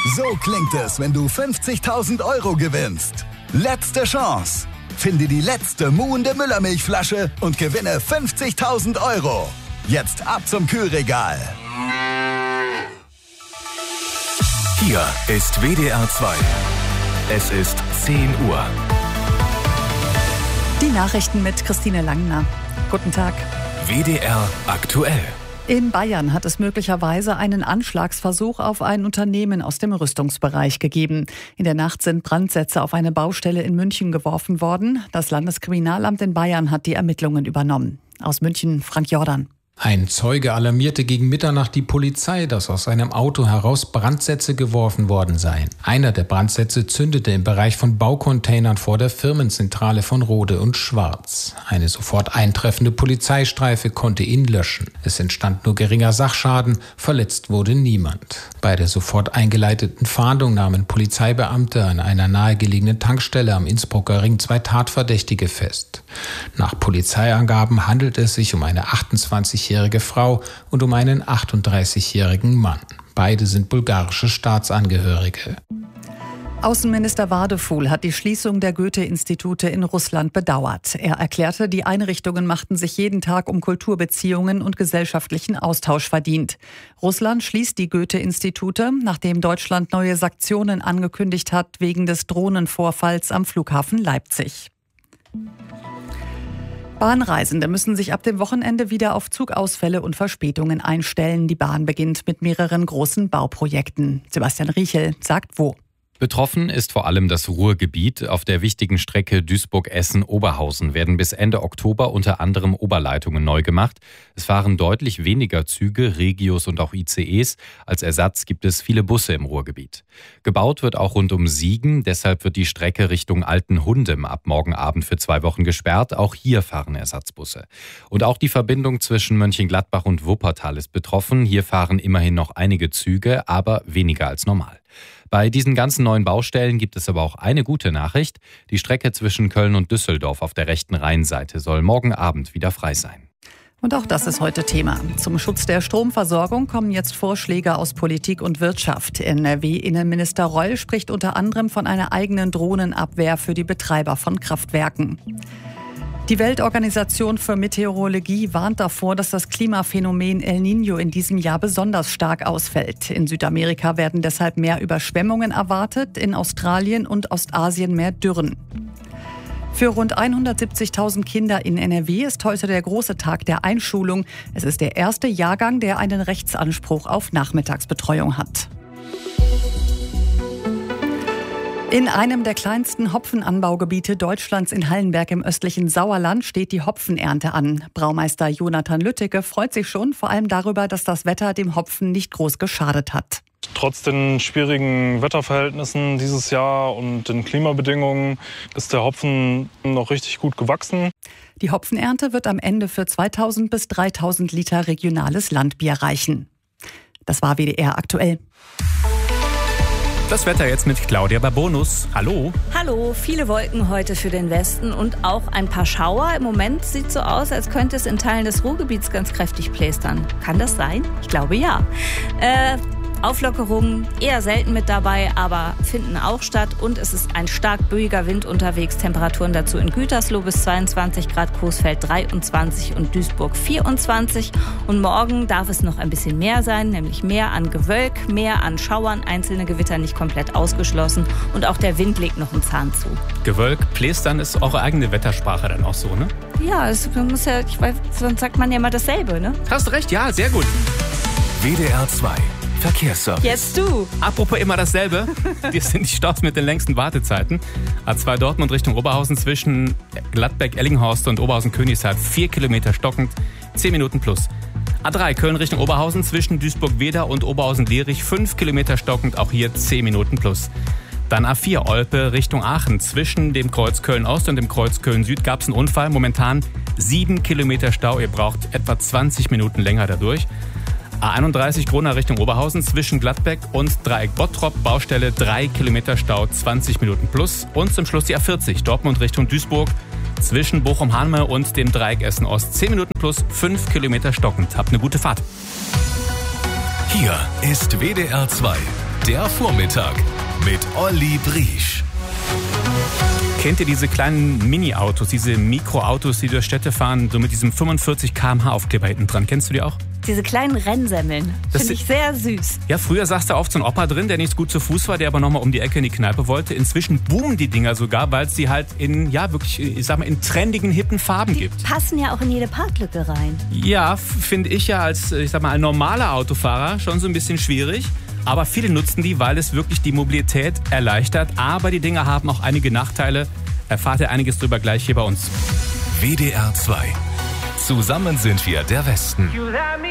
So klingt es, wenn du 50.000 € gewinnst. Letzte Chance. Finde die letzte muhende Müllermilchflasche und gewinne 50.000 €. Jetzt ab zum Kühlregal. Hier ist WDR 2. Es ist 10 Uhr. Die Nachrichten mit Christine Langner. Guten Tag. WDR aktuell. In Bayern hat es möglicherweise einen Anschlagsversuch auf ein Unternehmen aus dem Rüstungsbereich gegeben. In der Nacht sind Brandsätze auf eine Baustelle in München geworfen worden. Das Landeskriminalamt in Bayern hat die Ermittlungen übernommen. Aus München, Frank Jordan. Ein Zeuge alarmierte gegen Mitternacht die Polizei, dass aus einem Auto heraus Brandsätze geworfen worden seien. Einer der Brandsätze zündete im Bereich von Baucontainern vor der Firmenzentrale von Rode und Schwarz. Eine sofort eintreffende Polizeistreife konnte ihn löschen. Es entstand nur geringer Sachschaden, verletzt wurde niemand. Bei der sofort eingeleiteten Fahndung nahmen Polizeibeamte an einer nahegelegenen Tankstelle am Innsbrucker Ring 2 Tatverdächtige fest. Nach Polizeiangaben handelt es sich um eine 28-jährige Frau und um einen 38-jährigen Mann. Beide sind bulgarische Staatsangehörige. Außenminister Wadefuhl hat die Schließung der Goethe-Institute in Russland bedauert. Er erklärte, die Einrichtungen machten sich jeden Tag um Kulturbeziehungen und gesellschaftlichen Austausch verdient. Russland schließt die Goethe-Institute, nachdem Deutschland neue Sanktionen angekündigt hat wegen des Drohnenvorfalls am Flughafen Leipzig. Bahnreisende müssen sich ab dem Wochenende wieder auf Zugausfälle und Verspätungen einstellen. Die Bahn beginnt mit mehreren großen Bauprojekten. Sebastian Riechel sagt wo. Betroffen ist vor allem das Ruhrgebiet. Auf der wichtigen Strecke Duisburg-Essen-Oberhausen werden bis Ende Oktober unter anderem Oberleitungen neu gemacht. Es fahren deutlich weniger Züge, Regios und auch ICEs. Als Ersatz gibt es viele Busse im Ruhrgebiet. Gebaut wird auch rund um Siegen. Deshalb wird die Strecke Richtung Altenhundem ab morgen Abend für 2 Wochen gesperrt. Auch hier fahren Ersatzbusse. Und auch die Verbindung zwischen Mönchengladbach und Wuppertal ist betroffen. Hier fahren immerhin noch einige Züge, aber weniger als normal. Bei diesen ganzen neuen Baustellen gibt es aber auch eine gute Nachricht. Die Strecke zwischen Köln und Düsseldorf auf der rechten Rheinseite soll morgen Abend wieder frei sein. Und auch das ist heute Thema. Zum Schutz der Stromversorgung kommen jetzt Vorschläge aus Politik und Wirtschaft. NRW-Innenminister Reul spricht unter anderem von einer eigenen Drohnenabwehr für die Betreiber von Kraftwerken. Die Weltorganisation für Meteorologie warnt davor, dass das Klimaphänomen El Niño in diesem Jahr besonders stark ausfällt. In Südamerika werden deshalb mehr Überschwemmungen erwartet, in Australien und Ostasien mehr Dürren. Für rund 170.000 Kinder in NRW ist heute der große Tag der Einschulung. Es ist der erste Jahrgang, der einen Rechtsanspruch auf Nachmittagsbetreuung hat. In einem der kleinsten Hopfenanbaugebiete Deutschlands in Hallenberg im östlichen Sauerland steht die Hopfenernte an. Braumeister Jonathan Lütteke freut sich schon, vor allem darüber, dass das Wetter dem Hopfen nicht groß geschadet hat. Trotz den schwierigen Wetterverhältnissen dieses Jahr und den Klimabedingungen ist der Hopfen noch richtig gut gewachsen. Die Hopfenernte wird am Ende für 2.000 bis 3.000 Liter regionales Landbier reichen. Das war WDR aktuell. Das Wetter jetzt mit Claudia Babonus. Hallo. Hallo, viele Wolken heute für den Westen und auch ein paar Schauer. Im Moment sieht es so aus, als könnte es in Teilen des Ruhrgebiets ganz kräftig plästern. Kann das sein? Ich glaube ja. Auflockerungen eher selten mit dabei, aber finden auch statt. Und es ist ein stark böiger Wind unterwegs. Temperaturen dazu in Gütersloh bis 22 Grad, Coesfeld 23 und Duisburg 24. Und morgen darf es noch ein bisschen mehr sein, nämlich mehr an Gewölk, mehr an Schauern. Einzelne Gewitter nicht komplett ausgeschlossen. Und auch der Wind legt noch einen Zahn zu. Gewölk, plästern ist eure eigene Wettersprache dann auch so, ne? Ja, muss ja, ich weiß, sonst sagt man ja immer dasselbe, ne? Hast recht, ja, sehr gut. WDR 2. Verkehrsservice. Jetzt du. Apropos immer dasselbe. Wir sind die Staus mit den längsten Wartezeiten. A2 Dortmund Richtung Oberhausen zwischen Gladbeck-Ellinghorst und Oberhausen-Königshardt 4 Kilometer stockend, 10 Minuten plus. A3 Köln Richtung Oberhausen zwischen Duisburg-Weder und Oberhausen-Lierich 5 Kilometer stockend, auch hier 10 Minuten plus. Dann A4 Olpe Richtung Aachen. Zwischen dem Kreuz Köln-Ost und dem Kreuz Köln-Süd gab es einen Unfall. Momentan 7 Kilometer Stau. Ihr braucht etwa 20 Minuten länger dadurch. A31 Gronau Richtung Oberhausen zwischen Gladbeck und Dreieck Bottrop. Baustelle 3 Kilometer Stau, 20 Minuten plus. Und zum Schluss die A40 Dortmund Richtung Duisburg zwischen Bochum-Hanme und dem Dreieck Essen-Ost. 10 Minuten plus, 5 Kilometer stockend. Habt eine gute Fahrt. Hier ist WDR 2. Der Vormittag mit Olli Briesch. Kennt ihr diese kleinen Mini-Autos, diese Mikroautos, die durch Städte fahren, so mit diesem 45 km/h Aufkleber hinten dran? Kennst du die auch? Diese kleinen Rennsemmeln. Finde ich sehr süß. Ja, früher saß da oft so ein Opa drin, der nicht gut zu Fuß war, der aber nochmal um die Ecke in die Kneipe wollte. Inzwischen boomen die Dinger sogar, weil es sie halt in trendigen, hippen Farben gibt. Die passen ja auch in jede Parklücke rein. Ja, finde ich ja als, ein normaler Autofahrer schon so ein bisschen schwierig. Aber viele nutzen die, weil es wirklich die Mobilität erleichtert. Aber die Dinger haben auch einige Nachteile. Erfahrt ihr einiges drüber gleich hier bei uns. WDR 2. Zusammen sind wir der Westen.